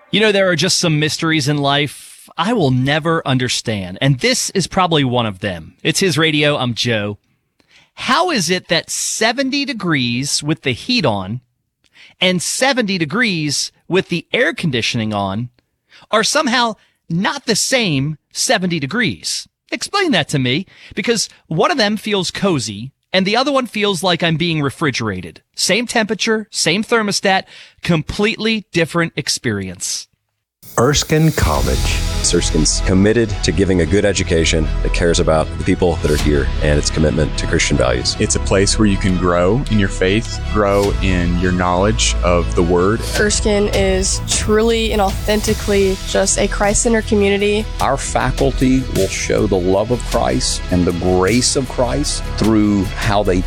You know, there are just some mysteries in life I will never understand, and this is probably one of them. It's His Radio. I'm Joe. How is it that 70 degrees with the heat on and 70 degrees with the air conditioning on are somehow not the same 70 degrees? Explain that to me, because one of them feels cozy and the other one feels like I'm being refrigerated. Same temperature, same thermostat, completely different experience. Erskine College. Erskine's committed to giving a good education that cares about the people that are here and its commitment to Christian values. It's a place where you can grow in your faith, grow in your knowledge of the Word. Erskine is truly and authentically just a Christ-centered community. Our faculty will show the love of Christ and the grace of Christ through how they